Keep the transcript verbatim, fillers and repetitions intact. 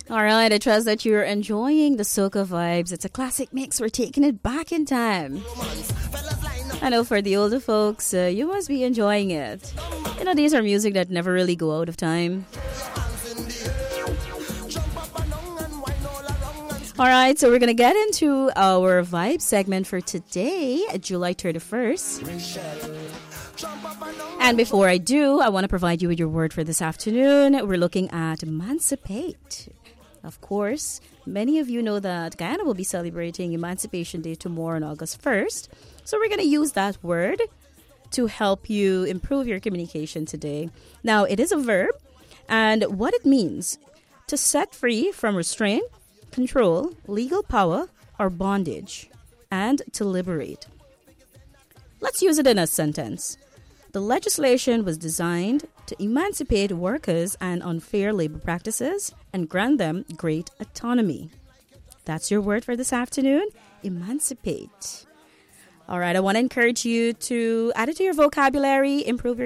All right, I trust that you're enjoying the soca vibes. It's a classic mix. We're taking it back in time. I know for the older folks, uh, you must be enjoying it. You know, these are music that never really go out of time. All right, so we're going to get into our vibe segment for today, July thirty-first. And before I do, I want to provide you with your word for this afternoon. We're looking at emancipate. Of course, many of you know that Guyana will be celebrating Emancipation Day tomorrow on August first. So we're going to use that word to help you improve your communication today. Now, it is a verb, and what it means: to set free from restraint, control, legal power, or bondage, and to liberate. Let's use it in a sentence. The legislation was designed to emancipate workers and unfair labor practices and grant them great autonomy. That's your word for this afternoon, emancipate. All right, I want to encourage you to add it to your vocabulary, improve your